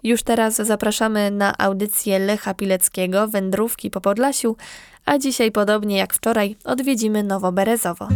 Już teraz zapraszamy na audycję Lecha Pileckiego, Wędrówki po Podlasiu, a dzisiaj podobnie jak wczoraj odwiedzimy Nowoberezowo.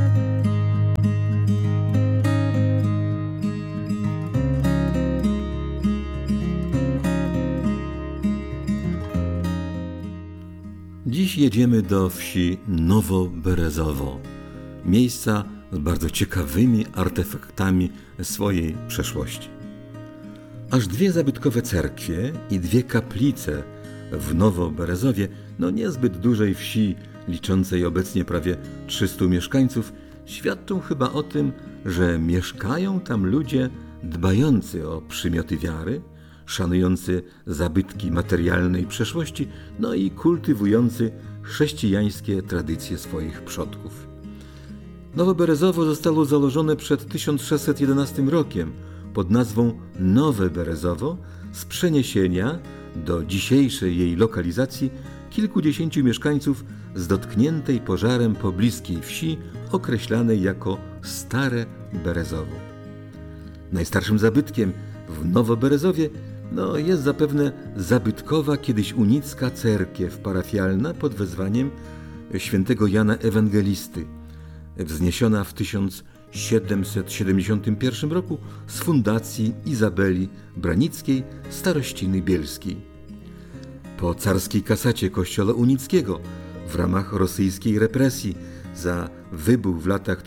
Dziś jedziemy do wsi Nowoberezowo, miejsca z bardzo ciekawymi artefaktami swojej przeszłości. Aż 2 zabytkowe cerkwie i 2 kaplice w Nowoberezowie, niezbyt dużej wsi, liczącej obecnie prawie 300 mieszkańców, świadczą chyba o tym, że mieszkają tam ludzie dbający o przymioty wiary, szanujący zabytki materialnej przeszłości, i kultywujący chrześcijańskie tradycje swoich przodków. Nowoberezowo zostało założone przed 1611 rokiem pod nazwą Nowe Berezowo z przeniesienia do dzisiejszej jej lokalizacji kilkudziesięciu mieszkańców z dotkniętej pożarem pobliskiej wsi określanej jako Stare Berezowo. Najstarszym zabytkiem w Nowoberezowie jest zapewne zabytkowa, kiedyś unicka cerkiew parafialna pod wezwaniem świętego Jana Ewangelisty, wzniesiona w 1771 roku z fundacji Izabeli Branickiej, starościny bielskiej. Po carskiej kasacie kościoła unickiego w ramach rosyjskiej represji za wybuch w latach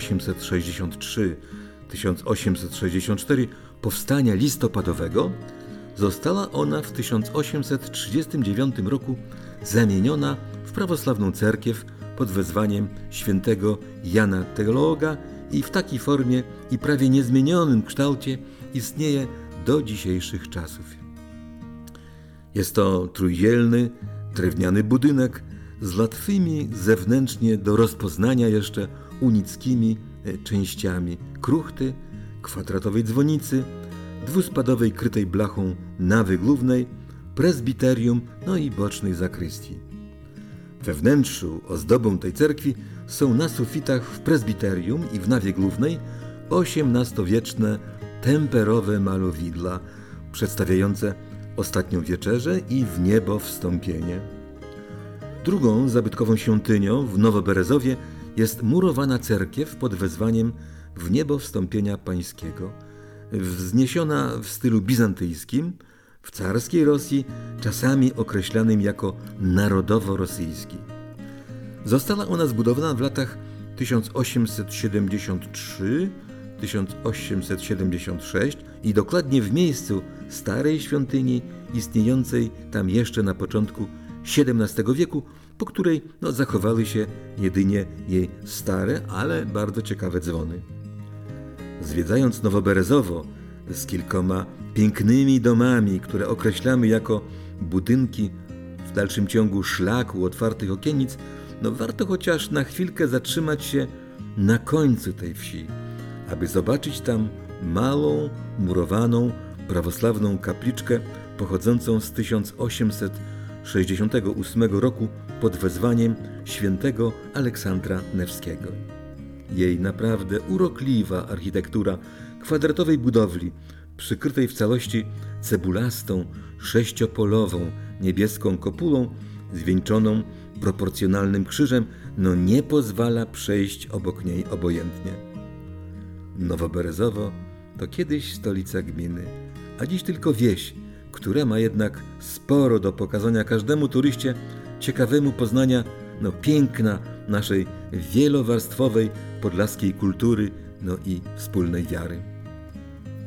1863-1864 powstania listopadowego została ona w 1839 roku zamieniona w prawosławną cerkiew pod wezwaniem świętego Jana Teologa i w takiej formie i prawie niezmienionym kształcie istnieje do dzisiejszych czasów. Jest to trójdzielny, drewniany budynek z łatwymi zewnętrznie do rozpoznania jeszcze unickimi częściami kruchty, kwadratowej dzwonicy, dwuspadowej krytej blachą nawy głównej, prezbiterium, i bocznej zakrystii. We wnętrzu ozdobą tej cerkwi są na sufitach w prezbiterium i w nawie głównej XVIII-wieczne temperowe malowidła przedstawiające Ostatnią Wieczerzę i w niebo wstąpienie. Drugą zabytkową świątynią w Nowoberezowie jest murowana cerkiew pod wezwaniem w niebo wstąpienia pańskiego, wzniesiona w stylu bizantyjskim, w carskiej Rosji, czasami określanym jako narodowo-rosyjski. Została ona zbudowana w latach 1873-1876 i dokładnie w miejscu starej świątyni istniejącej tam jeszcze na początku XVII wieku, po której zachowały się jedynie jej stare, ale bardzo ciekawe dzwony. Zwiedzając Nowoberezowo z kilkoma pięknymi domami, które określamy jako budynki w dalszym ciągu szlaku otwartych okiennic, warto chociaż na chwilkę zatrzymać się na końcu tej wsi, aby zobaczyć tam małą, murowaną, prawosławną kapliczkę pochodzącą z 1868 roku pod wezwaniem świętego Aleksandra Newskiego. Jej naprawdę urokliwa architektura kwadratowej budowli, przykrytej w całości cebulastą, sześciopolową, niebieską kopulą, zwieńczoną proporcjonalnym krzyżem, nie pozwala przejść obok niej obojętnie. Nowoberezowo to kiedyś stolica gminy, a dziś tylko wieś, która ma jednak sporo do pokazania każdemu turyście ciekawemu poznania piękna naszej wielowarstwowej podlaskiej kultury i wspólnej wiary.